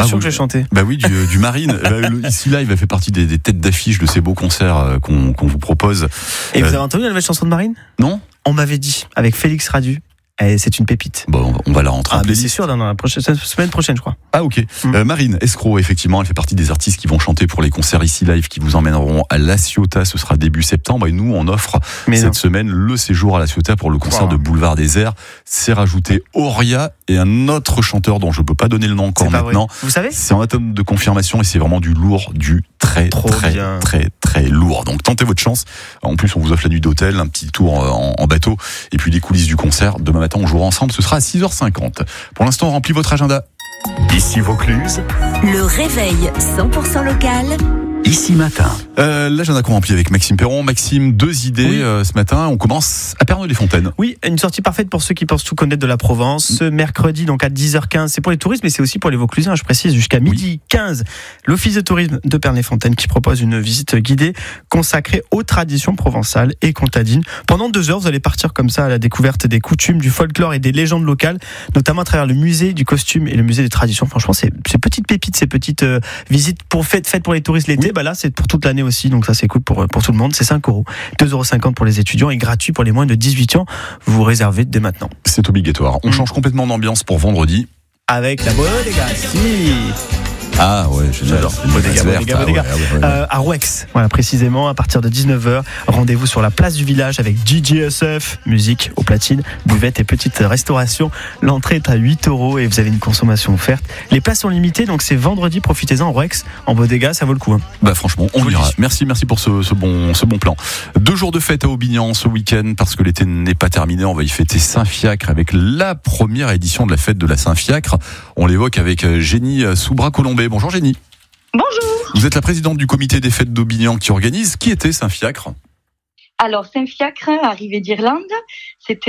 sûr que je vais chanter. Bah oui, du Marine. Ici Live fait partie des têtes d'affiche de ces beaux concerts qu'on vous propose. Et vous avez entendu la nouvelle chanson de Marine ? Non ? On m'avait dit, avec Félix Radu. Et c'est une pépite. Bon, on va la rentrer en playlist. C'est sûr, dans la semaine prochaine, je crois. Ah, ok. Marine Escroc, effectivement, elle fait partie des artistes qui vont chanter pour les concerts ici live qui vous emmèneront à La Ciotat. Ce sera début septembre. Et nous, on offre cette semaine le séjour à La Ciotat pour le concert de Boulevard des Airs. C'est rajouté Auria et un autre chanteur dont je peux pas donner le nom encore maintenant. Vrai. Vous savez ? C'est en attente de confirmation et c'est vraiment du lourd, du très lourd. Donc tentez votre chance. En plus, on vous offre la nuit d'hôtel, un petit tour en bateau et puis les coulisses du concert. Demain matin, on jouera ensemble. Ce sera à 6h50. Pour l'instant, remplis votre agenda. Ici Vaucluse. Le réveil 100% local. Ici matin. L'agenda qu'on remplit avec Maxime Perron. Maxime, 2 idées ce matin. On commence à Pernod-les-Fontaines. Oui, une sortie parfaite pour ceux qui pensent tout connaître de la Provence. Ce mercredi, donc à 10h15, c'est pour les touristes, mais c'est aussi pour les Vauclusiens, je précise, jusqu'à midi 15. L'Office de tourisme de Pernod-les-Fontaines qui propose une visite guidée consacrée aux traditions provençales et comtadines. Pendant 2 heures, vous allez partir comme ça à la découverte des coutumes, du folklore et des légendes locales, notamment à travers le musée du costume et le musée des traditions. Franchement, ces petites pépites, ces petites visites faites pour les touristes l'été. Bah là, c'est pour toute l'année aussi, donc ça c'est cool pour tout le monde. C'est 5 €, 2,50 € pour les étudiants et gratuit pour les moins de 18 ans. Vous réservez dès maintenant. C'est obligatoire. On change complètement d'ambiance pour vendredi. Avec la Bodega, si. Ah ouais, j'adore. Bodega. À Rouex, voilà, précisément, à partir de 19h. Rendez-vous sur la place du village avec DJSF, musique au platine, buvette et petite restauration. L'entrée est à 8 € et vous avez une consommation offerte. Les places sont limitées, donc c'est vendredi, profitez-en. Rouex, en Bodega, ça vaut le coup. Bah franchement, on ira. Merci pour ce bon plan. 2 jours de fête à Aubignan ce week-end parce que l'été n'est pas terminé. On va y fêter Saint-Fiacre avec la première édition de la fête de la Saint-Fiacre. On l'évoque avec Génie Soubra-Colombet. Bonjour Génie. Bonjour. Vous êtes la présidente du comité des fêtes d'Aubignan qui organise. Qui était Saint-Fiacre ? Alors Saint-Fiacre, arrivé d'Irlande, c'est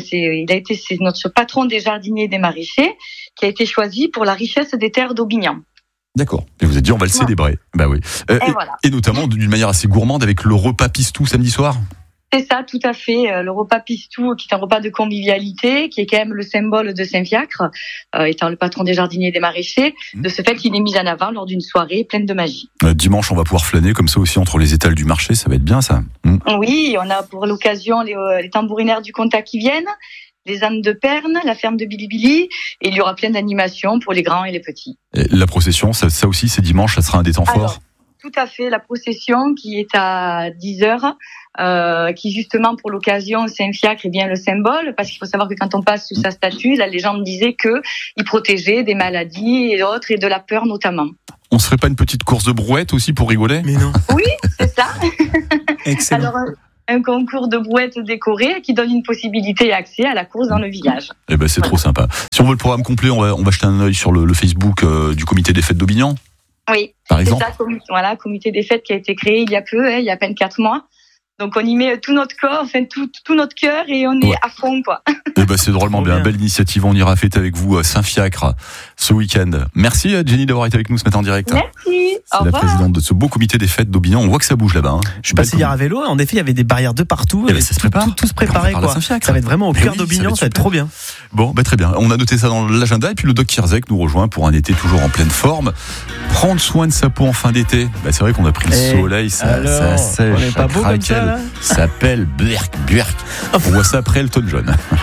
notre patron des jardiniers et des maraîchers qui a été choisi pour la richesse des terres d'Aubignan. D'accord. Et vous avez dit on va le célébrer. Bah oui. Et notamment d'une manière assez gourmande avec le repas pistou samedi soir. C'est ça, tout à fait. Le repas pistou, qui est un repas de convivialité, qui est quand même le symbole de Saint-Fiacre, étant le patron des jardiniers et des maraîchers. De ce fait, il est mis en avant lors d'une soirée pleine de magie. Dimanche, on va pouvoir flâner comme ça aussi entre les étals du marché. Ça va être bien, ça. Oui, on a pour l'occasion les tambourinaires du Comtat qui viennent, les ânes de Perne, la ferme de Bilibili, et il y aura plein d'animations pour les grands et les petits. Et la procession, ça aussi, c'est dimanche, ça sera un des temps forts. Tout à fait, la procession qui est à 10h, qui justement pour l'occasion, Saint-Fiacre est bien le symbole, parce qu'il faut savoir que quand on passe sous sa statue, la légende disait qu'il protégeait des maladies et autres, et de la peur notamment. On se ferait pas une petite course de brouette aussi pour rigoler ? Mais non. Oui, c'est ça. Excellent. Alors, un concours de brouettes décorées qui donne une possibilité et accès à la course dans le village. Eh ben, c'est trop sympa. Si on veut le programme complet, on va jeter un œil sur le Facebook du comité des fêtes d'Aubignan. Oui, par exemple. C'est ça, comité des fêtes qui a été créé il y a peu, il y a à peine 4 mois. Donc on y met tout notre corps, enfin tout notre cœur et on est à fond, quoi. Eh ben c'est drôlement bien. Belle initiative. On ira fêter avec vous Saint-Fiacre ce week-end. Merci Jenny d'avoir été avec nous ce matin en direct. Merci. C'est la présidente de ce beau comité des fêtes d'Aubignan. On voit que ça bouge là-bas. Je suis passé hier à vélo. En effet, il y avait des barrières de partout. Ça se prépare. Tout se préparait, quoi. Ça va être vraiment au cœur d'Aubignan. Ça va être trop bien. Bon, très bien. On a noté ça dans l'agenda. Et puis le Doc Kirzek nous rejoint pour un été toujours en pleine forme. Prendre soin de sa peau en fin d'été. C'est vrai qu'on a pris le soleil. Ça sèche. On n'est pas beau comme ça, là. Ça s'appelle Björk. On voit ça après Elton John.